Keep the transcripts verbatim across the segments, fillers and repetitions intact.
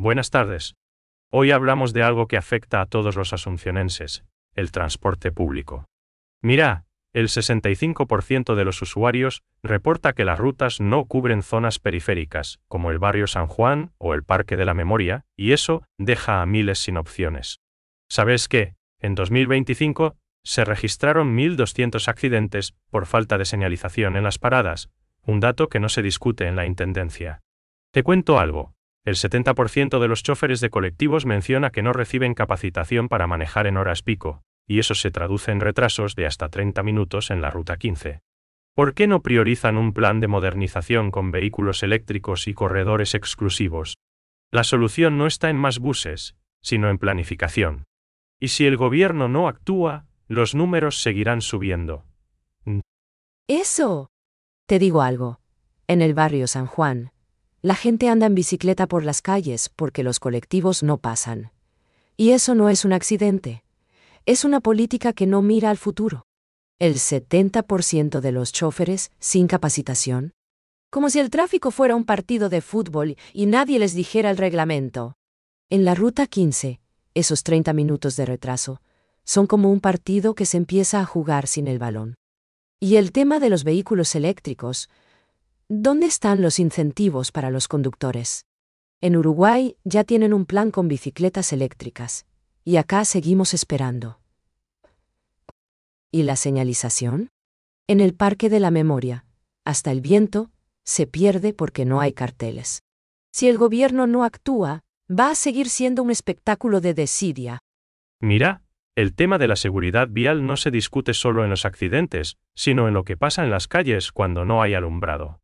Buenas tardes. Hoy hablamos de algo que afecta a todos los asuncionenses, el transporte público. Mira, el sesenta y cinco por ciento de los usuarios reporta que las rutas no cubren zonas periféricas, como el barrio San Juan o el Parque de la Memoria, y eso deja a miles sin opciones. ¿Sabes qué? En dos mil veinticinco se registraron mil doscientos accidentes por falta de señalización en las paradas, un dato que no se discute en la Intendencia. Te cuento algo. El setenta por ciento de los choferes de colectivos menciona que no reciben capacitación para manejar en horas pico, y eso se traduce en retrasos de hasta treinta minutos en la Ruta quince. ¿Por qué no priorizan un plan de modernización con vehículos eléctricos y corredores exclusivos? La solución no está en más buses, sino en planificación. Y si el gobierno no actúa, los números seguirán subiendo. Eso. Te digo algo. En el barrio San Juan, la gente anda en bicicleta por las calles porque los colectivos no pasan. Y eso no es un accidente. Es una política que no mira al futuro. El setenta por ciento de los choferes sin capacitación. Como si el tráfico fuera un partido de fútbol y nadie les dijera el reglamento. En la Ruta quince, esos treinta minutos de retraso son como un partido que se empieza a jugar sin el balón. Y el tema de los vehículos eléctricos, ¿dónde están los incentivos para los conductores? En Uruguay ya tienen un plan con bicicletas eléctricas, y acá seguimos esperando. ¿Y la señalización? En el Parque de la Memoria, hasta el viento se pierde porque no hay carteles. Si el gobierno no actúa, va a seguir siendo un espectáculo de desidia. Mira, el tema de la seguridad vial no se discute solo en los accidentes, sino en lo que pasa en las calles cuando no hay alumbrado.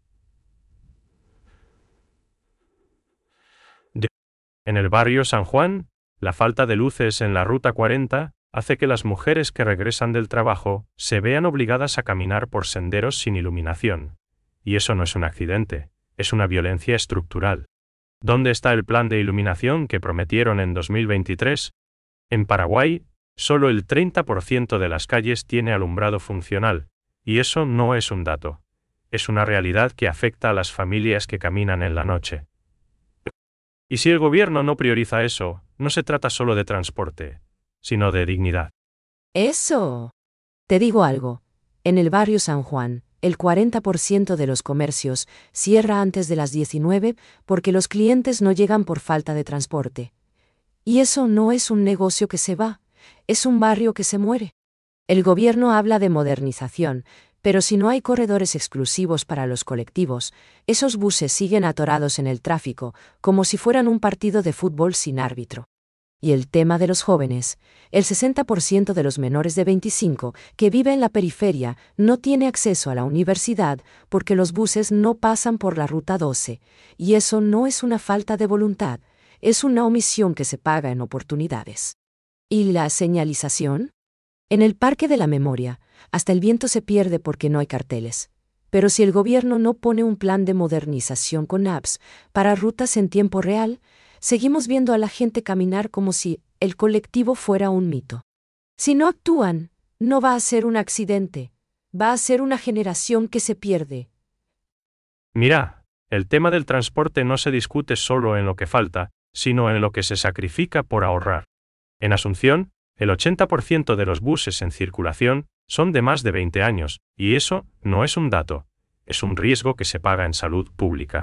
De- en el barrio San Juan, la falta de luces en la Ruta cuarenta hace que las mujeres que regresan del trabajo se vean obligadas a caminar por senderos sin iluminación. Y eso no es un accidente, es una violencia estructural. ¿Dónde está el plan de iluminación que prometieron en dos mil veintitrés? En Paraguay, solo el treinta por ciento de las calles tiene alumbrado funcional, y eso no es un dato. Es una realidad que afecta a las familias que caminan en la noche. Y si el gobierno no prioriza eso, no se trata solo de transporte, sino de dignidad. Eso. Te digo algo. En el barrio San Juan, el cuarenta por ciento de los comercios cierra antes de las diecinueve porque los clientes no llegan por falta de transporte. Y eso no es un negocio que se va, es un barrio que se muere. El gobierno habla de modernización, pero si no hay corredores exclusivos para los colectivos, esos buses siguen atorados en el tráfico, como si fueran un partido de fútbol sin árbitro. Y el tema de los jóvenes, el sesenta por ciento de los menores de veinticinco que vive en la periferia no tiene acceso a la universidad porque los buses no pasan por la Ruta doce, y eso no es una falta de voluntad, es una omisión que se paga en oportunidades. ¿Y la señalización? En el Parque de la Memoria, hasta el viento se pierde porque no hay carteles. Pero si el gobierno no pone un plan de modernización con apps para rutas en tiempo real, seguimos viendo a la gente caminar como si el colectivo fuera un mito. Si no actúan, no va a ser un accidente, va a ser una generación que se pierde. Mira, el tema del transporte no se discute solo en lo que falta, sino en lo que se sacrifica por ahorrar. En Asunción, el ochenta por ciento de los buses en circulación son de más de veinte años, y eso no es un dato, es un riesgo que se paga en salud pública.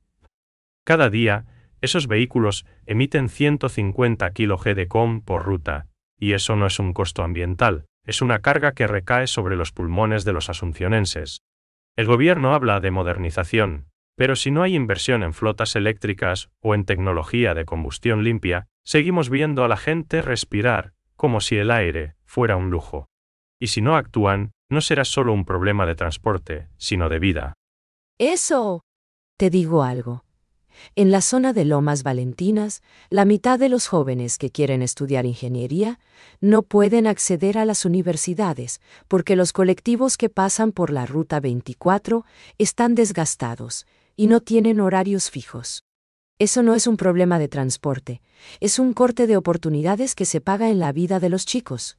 Cada día, esos vehículos emiten ciento cincuenta kilogramos de C O M por ruta, y eso no es un costo ambiental, es una carga que recae sobre los pulmones de los asuncionenses. El gobierno habla de modernización, pero si no hay inversión en flotas eléctricas o en tecnología de combustión limpia, seguimos viendo a la gente respirar como si el aire fuera un lujo. Y si no actúan, no será solo un problema de transporte, sino de vida. Eso. Te digo algo. En la zona de Lomas Valentinas, la mitad de los jóvenes que quieren estudiar ingeniería no pueden acceder a las universidades porque los colectivos que pasan por la Ruta veinticuatro están desgastados y no tienen horarios fijos. Eso no es un problema de transporte, es un corte de oportunidades que se paga en la vida de los chicos.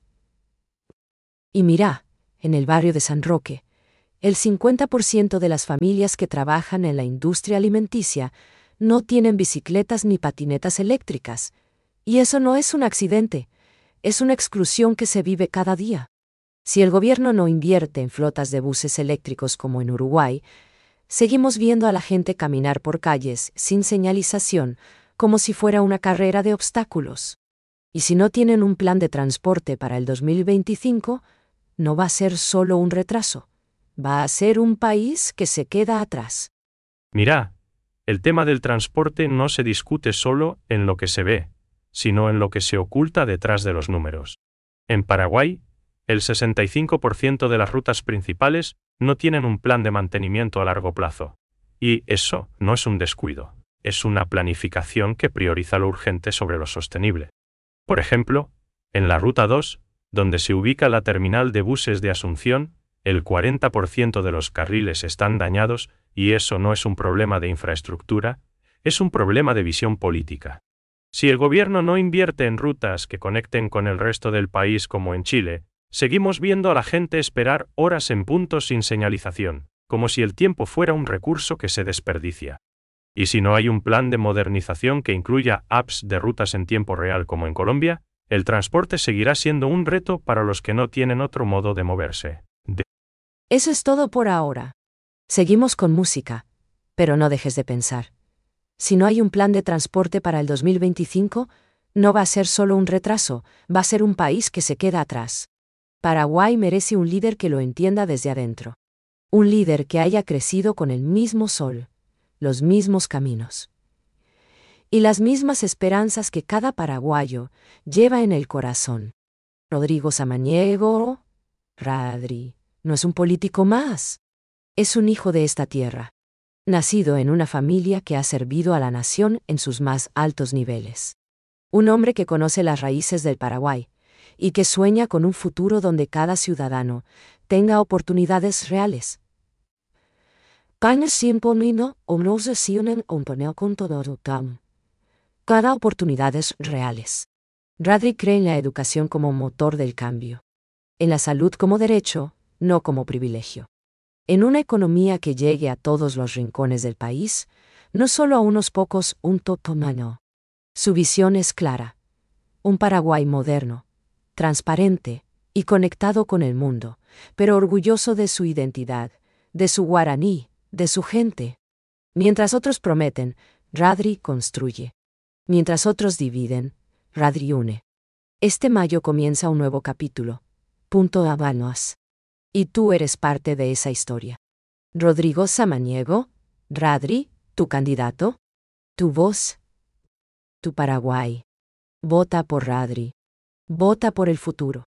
Y mira, en el barrio de San Roque, el cincuenta por ciento de las familias que trabajan en la industria alimenticia no tienen bicicletas ni patinetas eléctricas. Y eso no es un accidente, es una exclusión que se vive cada día. Si el gobierno no invierte en flotas de buses eléctricos como en Uruguay, seguimos viendo a la gente caminar por calles sin señalización, como si fuera una carrera de obstáculos. Y si no tienen un plan de transporte para el dos mil veinticinco, no va a ser solo un retraso, va a ser un país que se queda atrás. Mira, el tema del transporte no se discute solo en lo que se ve, sino en lo que se oculta detrás de los números. En Paraguay, el sesenta y cinco por ciento de las rutas principales no tienen un plan de mantenimiento a largo plazo. Y eso no es un descuido, es una planificación que prioriza lo urgente sobre lo sostenible. Por ejemplo, en la Ruta dos, donde se ubica la terminal de buses de Asunción, el cuarenta por ciento de los carriles están dañados y eso no es un problema de infraestructura, es un problema de visión política. Si el gobierno no invierte en rutas que conecten con el resto del país como en Chile, seguimos viendo a la gente esperar horas en puntos sin señalización, como si el tiempo fuera un recurso que se desperdicia. Y si no hay un plan de modernización que incluya apps de rutas en tiempo real como en Colombia, el transporte seguirá siendo un reto para los que no tienen otro modo de moverse. De Eso es todo por ahora. Seguimos con música, pero no dejes de pensar. Si no hay un plan de transporte para el dos mil veinticinco, no va a ser solo un retraso, va a ser un país que se queda atrás. Paraguay merece un líder que lo entienda desde adentro. Un líder que haya crecido con el mismo sol, los mismos caminos y las mismas esperanzas que cada paraguayo lleva en el corazón. Rodrigo Samaniego, Radri, no es un político más. Es un hijo de esta tierra, nacido en una familia que ha servido a la nación en sus más altos niveles. Un hombre que conoce las raíces del Paraguay y que sueña con un futuro donde cada ciudadano tenga oportunidades reales. Cada oportunidades reales. Radri cree en la educación como motor del cambio. En la salud como derecho, no como privilegio. En una economía que llegue a todos los rincones del país, no solo a unos pocos, un totomano. Su visión es clara. Un Paraguay moderno, transparente y conectado con el mundo, pero orgulloso de su identidad, de su guaraní, de su gente. Mientras otros prometen, Radri construye. Mientras otros dividen, Radri une. Este mayo comienza un nuevo capítulo. Punto Habanos. Y tú eres parte de esa historia. Rodrigo Samaniego, Radri, tu candidato, tu voz, tu Paraguay. Vota por Radri. Vota por el futuro.